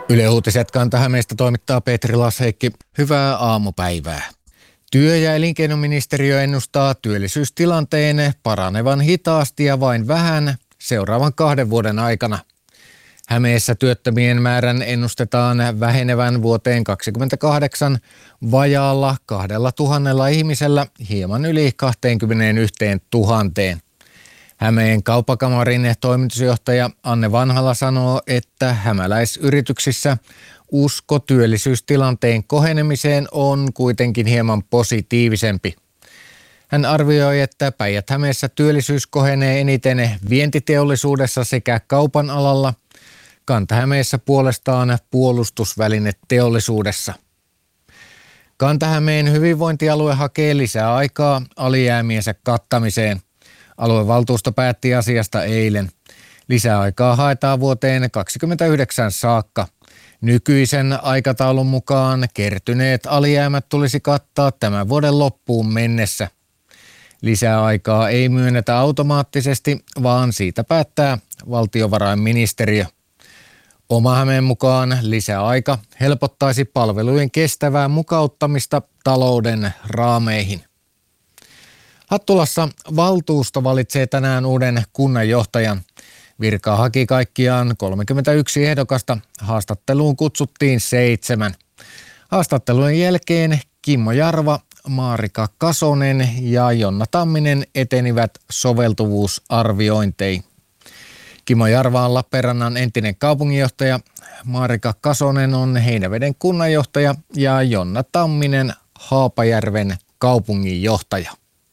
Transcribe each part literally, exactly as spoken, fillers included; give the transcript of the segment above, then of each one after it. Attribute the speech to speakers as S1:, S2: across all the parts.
S1: Yle Uutiset Kanta-Hämeestä toimittaa Petri Lasheikki. Hyvää aamupäivää. Työ- ja elinkeinoministeriö ennustaa työllisyystilanteen paranevan hitaasti ja vain vähän seuraavan kahden vuoden aikana. Hämeessä työttömien määrän ennustetaan vähenevän vuoteen kaksikymmentäkahdeksan vajaalla kahdella tuhannella ihmisellä hieman yli kaksikymmentäyksi tuhatta. Hämeen kauppakamarin toimitusjohtaja Anne Vanhala sanoo, että hämäläisyrityksissä usko työllisyystilanteen kohenemiseen on kuitenkin hieman positiivisempi. Hän arvioi, että Päijät-Hämeessä työllisyys kohenee eniten vientiteollisuudessa sekä kaupan alalla, Kanta-Hämeessä puolestaan puolustusvälineteollisuudessa. Kanta-Hämeen hyvinvointialue hakee lisää aikaa alijäämiensä kattamiseen. Aluevaltuusto päätti asiasta eilen. Lisäaikaa haetaan vuoteen kaksikymmentäyhdeksän saakka. Nykyisen aikataulun mukaan kertyneet alijäämät tulisi kattaa tämän vuoden loppuun mennessä. Lisäaikaa ei myönnetä automaattisesti, vaan siitä päättää valtiovarainministeriö. Oma-Hämeen mukaan lisäaika helpottaisi palvelujen kestävää mukauttamista talouden raameihin. Hattulassa valtuusto valitsee tänään uuden kunnanjohtajan. Virkaa haki kaikkiaan kolmekymmentäyksi ehdokasta. Haastatteluun kutsuttiin seitsemän. Haastattelujen jälkeen Kimmo Jarva, Maarika Kasonen ja Jonna Tamminen etenivät soveltuvuusarviointeihin. Kimmo Jarva on Lappeenrannan entinen kaupunginjohtaja, Maarika Kasonen on Heinäveden kunnanjohtaja ja Jonna Tamminen Haapajärven kaupunginjohtaja.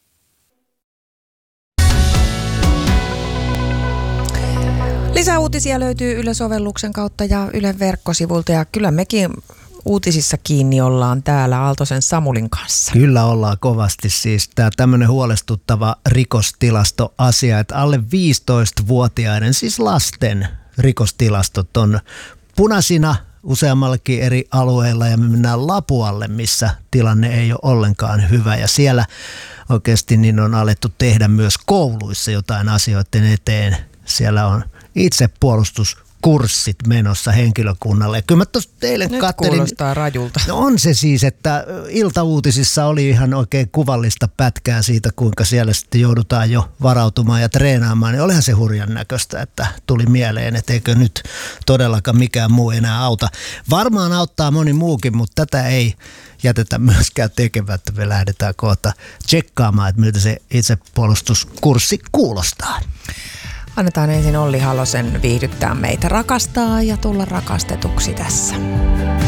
S2: Lisää uutisia löytyy Yle-sovelluksen kautta ja Ylen verkkosivulta ja kyllä mekin uutisissa kiinni ollaan täällä Aaltosen Samulin kanssa.
S3: Kyllä ollaan kovasti siis. Tämä tämmöinen huolestuttava rikostilastoasia, että alle viisitoistavuotiaiden, siis lasten rikostilastot on punaisina useammallakin eri alueilla ja me mennään Lapualle, missä tilanne ei ole ollenkaan hyvä ja siellä oikeasti niin on alettu tehdä myös kouluissa jotain asioiden eteen. Siellä on itsepuolustuskurssit menossa henkilökunnalle. Kyllä mä tuossa teille
S2: Nyt
S3: kattelin.
S2: kuulostaa rajulta.
S3: No on se siis, että iltauutisissa oli ihan oikein kuvallista pätkää siitä, kuinka siellä sitten joudutaan jo varautumaan ja treenaamaan. Niin olihan se hurjan näköistä, että tuli mieleen, että eikö nyt todellakaan mikään muu enää auta. Varmaan auttaa moni muukin, mutta tätä ei jätetä myöskään tekemättä. Me lähdetään kohta tsekkaamaan, että miltä se itsepuolustuskurssi kuulostaa.
S2: Annetaan ensin Olli Halosen viihdyttää meitä, rakastaa ja tulla rakastetuksi tässä.